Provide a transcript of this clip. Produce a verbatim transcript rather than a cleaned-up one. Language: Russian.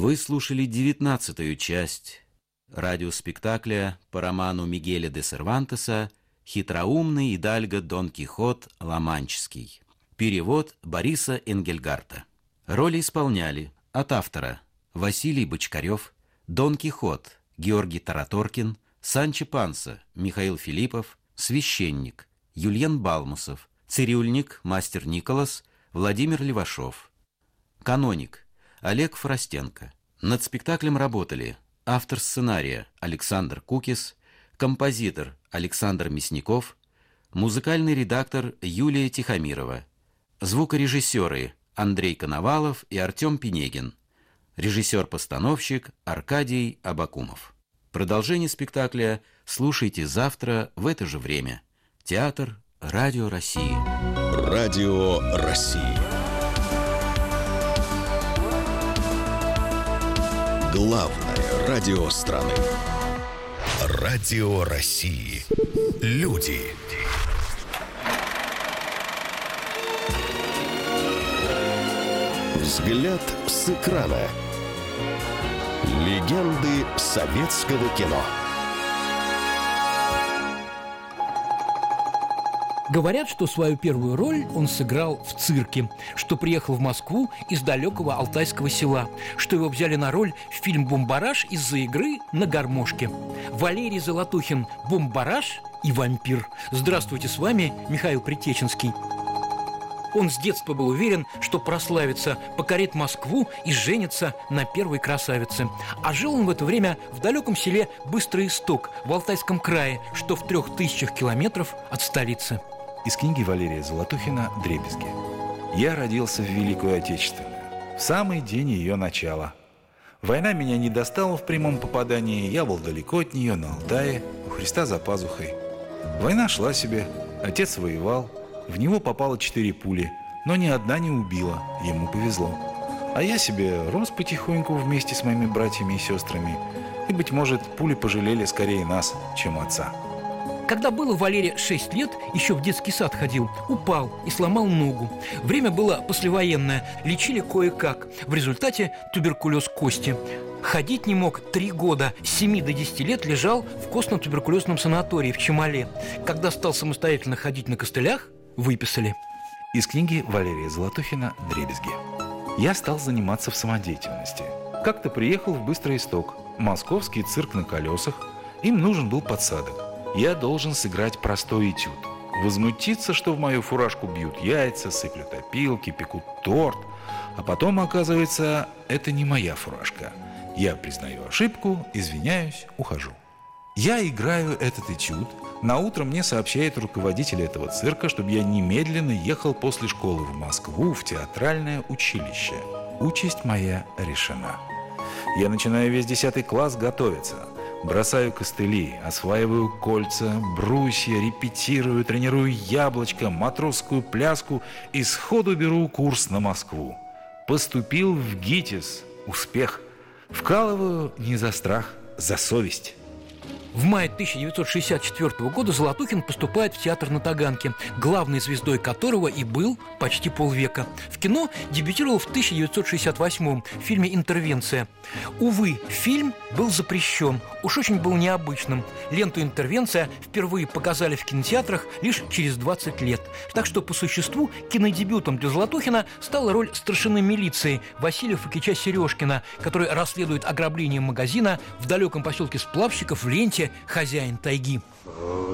Вы слушали девятнадцатую часть радиоспектакля по роману Мигеля де Сервантеса «Хитроумный Идальго Дон Кихот Ла-Манческий». Перевод Бориса Энгельгарта. Роли исполняли от автора Василий Бочкарев, Дон Кихот Георгий Тараторкин, Санчо Панса Михаил Филиппов, священник Юльен Балмусов, цирюльник мастер Николас Владимир Левашов, каноник Олег Форостенко. Над спектаклем работали автор сценария Александр Кукис, композитор Александр Мясников, музыкальный редактор Юлия Тихомирова, звукорежиссеры Андрей Коновалов и Артем Пинегин, режиссер-постановщик Аркадий Абакумов. Продолжение спектакля слушайте завтра в это же время. Театр Радио России. Радио России. Главное радио страны. Радио России. Люди. Взгляд с экрана. Легенды советского кино. Говорят, что свою первую роль он сыграл в цирке, что приехал в Москву из далекого алтайского села, что его взяли на роль в фильм «Бумбараш» из-за игры на гармошке. Валерий Золотухин «Бумбараш» и «Вампир». Здравствуйте, с вами Михаил Притеченский. Он с детства был уверен, что прославится, покорит Москву и женится на первой красавице. А жил он в это время в далеком селе Быстрый Исток в Алтайском крае, что в трех тысячах километров от столицы. Из книги Валерия Золотухина «Дребезги». Я родился в Великую Отечественную, в самый день ее начала. Война меня не достала в прямом попадании, я был далеко от нее, на Алтае, у Христа за пазухой. Война шла себе, отец воевал, в него попало четыре пули, но ни одна не убила, ему повезло. А я себе рос потихоньку вместе с моими братьями и сестрами, и, быть может, пули пожалели скорее нас, чем отца. Когда было Валере шесть лет, еще в детский сад ходил, упал и сломал ногу. Время было послевоенное, лечили кое-как. В результате туберкулез кости. Ходить не мог три года, с семи до десяти лет лежал в костно-туберкулезном санатории в Чемале. Когда стал самостоятельно ходить на костылях, выписали. Из книги Валерия Золотухина «Дребезги». Я стал заниматься в самодеятельности. Как-то приехал в Быстрый Исток, московский цирк на колесах. Им нужен был подсадок. Я должен сыграть простой этюд. Возмутиться, что в мою фуражку бьют яйца, сыплют опилки, пекут торт. А потом, оказывается, это не моя фуражка. Я признаю ошибку, извиняюсь, ухожу. Я играю этот этюд. Наутро мне сообщает руководитель этого цирка, чтобы я немедленно ехал после школы в Москву в театральное училище. Участь моя решена. Я начинаю весь десятый класс готовиться. Бросаю костыли, осваиваю кольца, брусья, репетирую, тренирую яблочко, матросскую пляску и сходу беру курс на Москву. Поступил в ГИТИС. Успех. Вкалываю не за страх, за совесть. В мае тысяча девятьсот шестьдесят четвёртого года Золотухин поступает в театр на Таганке, главной звездой которого и был почти полвека. В кино дебютировал в тысяча девятьсот шестьдесят восьмом в фильме «Интервенция». Увы, фильм был запрещен, уж очень был необычным. Ленту «Интервенция» впервые показали в кинотеатрах лишь через двадцать лет. Так что, по существу, кинодебютом для Золотухина стала роль старшины милиции Василия Фокича Сережкина, который расследует ограбление магазина в далеком поселке Сплавщиков в ленте «Хозяин тайги».